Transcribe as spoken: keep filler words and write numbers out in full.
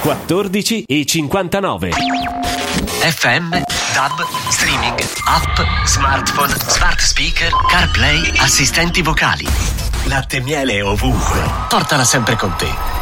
quattordici e cinquantanove. F M, D A B, streaming, app, smartphone, smart speaker, CarPlay, assistenti vocali. Latte e miele ovunque. Portala sempre con te.